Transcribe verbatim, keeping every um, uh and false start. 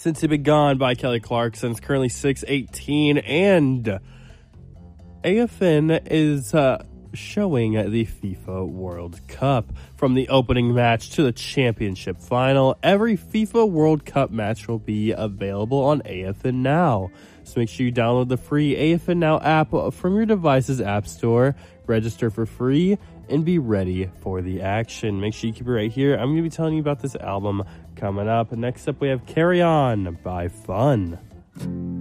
Since You've Been Gone by Kelly Clarkson. It's currently six eighteen, and A F N is uh, showing the FIFA World Cup. From the opening match to the championship final, every FIFA World Cup match will be available on A F N Now. So make sure you download the free A F N Now app from your device's app store, register for free, and be ready for the action. Make sure you keep it right here. I'm going to be telling you about this album coming up. Next up, we have Carry On by Fun.